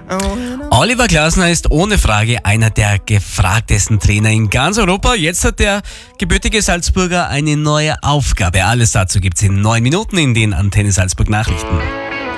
Oliver Glasner ist ohne Frage einer der gefragtesten Trainer in ganz Europa. Jetzt hat der gebürtige Salzburger eine neue Aufgabe. Alles dazu gibt's in 9 Minuten in den Antenne Salzburg Nachrichten.